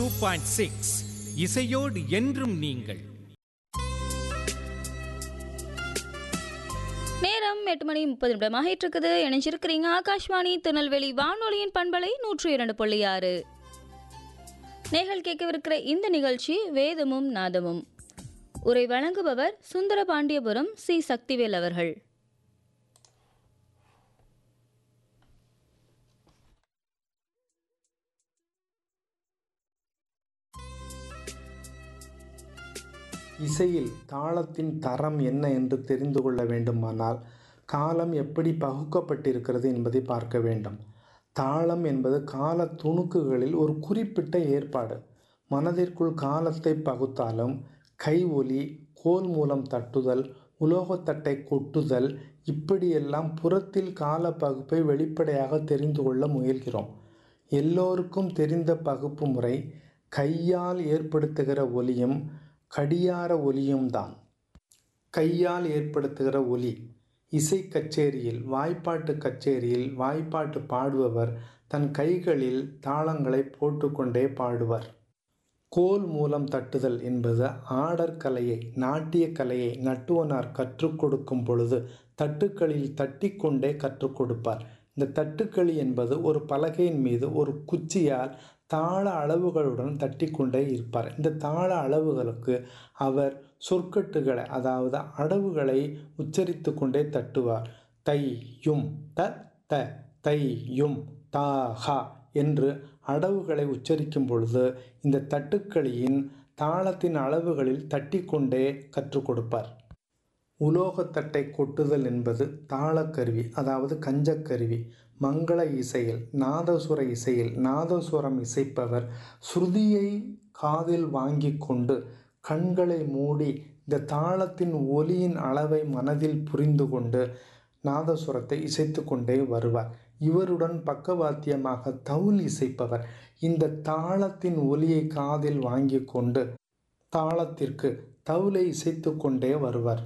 102.6 இசையோடு என்றும் நீங்கள். நேரம் 8:30 ஆகிட்டு இருக்குது. இணைஞ்சிருக்கிறீங்க ஆகாஷ்வாணி திருநெல்வேலி வானொலியின் பண்பலை 102.6. நேர்கள் கேட்கவிருக்கிற இந்த நிகழ்ச்சி வேதமும் நாதமும். உரை வழங்குபவர் சுந்தரபாண்டியபுரம் சி. சக்திவேல் அவர்கள். இசையில் தாளத்தின் தரம் என்ன என்று தெரிந்து கொள்ள வேண்டுமானால் காலம் எப்படி பகுக்கப்பட்டிருக்கிறது என்பதை பார்க்க வேண்டும். தாளம் என்பது கால துணுக்குகளில் ஒரு குறிப்பிட்ட ஏற்பாடு. மனதிற்குள் காலத்தை பகுத்தாலும் கை ஒலி, கோல் மூலம் தட்டுதல், உலோகத்தட்டை கொட்டுதல், இப்படியெல்லாம் புறத்தில் கால பகுப்பை வெளிப்படையாக தெரிந்து கொள்ள முயல்கிறோம். எல்லோருக்கும் தெரிந்த பகுப்பு முறை கையால் ஏற்படுத்துகிற ஒலியும் கடியார ஒலியும் தான். கையால் ஏற்படுத்துகிற ஒலி இசை கச்சேரியில், வாய்ப்பாட்டு கச்சேரியில் வாய்ப்பாட்டு பாடுபவர் தன் கைகளில் தாளங்களை போட்டுக்கொண்டே பாடுவார். கோல் மூலம் தட்டுதல் என்பது ஆடற் கலையை, நாட்டிய கலையை நட்டுவனார் கற்றுக் கொடுக்கும் பொழுது தட்டுக்களில் தட்டி கொண்டே கற்றுக் கொடுப்பார். இந்த தட்டுக்களி என்பது ஒரு பலகையின் மீது ஒரு குச்சியால் தாள அளவுகளுடன் தட்டி கொண்டே இருப்பார். இந்த தாள அளவுகளுக்கு அவர் சொற்கட்டுகளை, அதாவது அடவுகளை உச்சரித்து கொண்டே தட்டுவார். தை யும் த த, தை யும் தா ஹா என்று அடவுகளை உச்சரிக்கும் பொழுது இந்த தட்டுக்களியின் தாளத்தின் அளவுகளில் தட்டி கொண்டே கற்றுக் கொடுப்பார். உலோகத்தட்டை கொட்டுதல் என்பது தாளக்கருவி, அதாவது கஞ்சக்கருவி. மங்கள இசையில், நாதசுர இசையில் நாதசுரம் இசைப்பவர் ஸ்ருதியை காதில் வாங்கி கொண்டு கண்களை மூடி இந்த தாளத்தின் ஒலியின் அளவை மனதில் புரிந்து கொண்டு நாதசுரத்தை இசைத்து கொண்டே வருவார். இவருடன் பக்கவாத்தியமாக தவுல் இசைப்பவர் இந்த தாளத்தின் ஒலியை காதில் வாங்கி கொண்டு தாளத்திற்கு தவுலை இசைத்து கொண்டே வருவார்.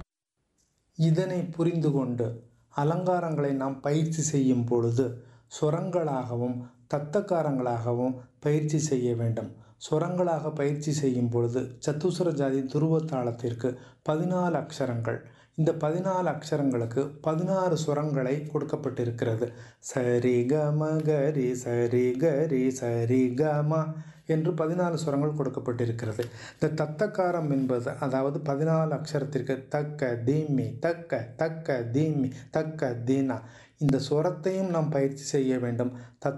இதனை புரிந்து கொண்டு அலங்காரங்களை நாம் பயிற்சி செய்யும் பொழுது சுரங்களாகவும் தத்தக்காரங்களாகவும் பயிற்சி செய்ய வேண்டும். சுரங்களாக பயிற்சி செய்யும் பொழுது சத்துசுர ஜாதி துருவ தாளத்திற்கு 14 அக்ஷரங்கள். இந்த 14 அக்ஷரங்களுக்கு 16 சுரங்களை கொடுக்கப்பட்டிருக்கிறது. சரி கம கரி சரி கரி சரி கம என்று 14 சுரங்கள் கொடுக்கப்பட்டிருக்கிறது. இந்த தத்தக்காரம் என்பது, அதாவது 14 அக்ஷரத்திற்கு தக்க தீமி தக்க தக்க தீமி தக்க தீனா, இந்த சுரத்தையும் நாம் பயிற்சி செய்ய வேண்டும்.